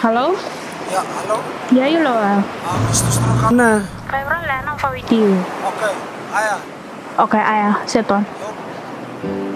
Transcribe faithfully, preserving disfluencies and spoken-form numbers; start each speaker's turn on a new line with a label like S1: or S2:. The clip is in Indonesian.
S1: Hallo?
S2: Ja, hallo?
S1: Ja, jullie wel.
S2: Ah, mister Strokane.
S1: Kan je veranderen van video?
S2: Oké, ah ja.
S1: Oke, ayah, seton.
S2: Yo.